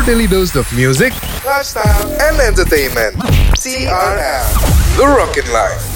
daily dose of music, lifestyle, and entertainment. TRL, The Rockin' Life.